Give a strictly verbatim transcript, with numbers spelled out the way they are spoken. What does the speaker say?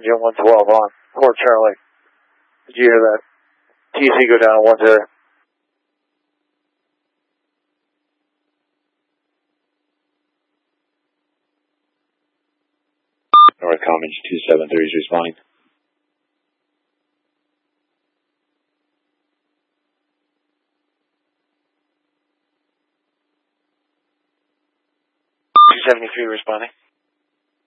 engine one twelve on. Port Charlie. Did you hear that? T C go down one zero. North Commons two seven three is responding. two seventy-three responding.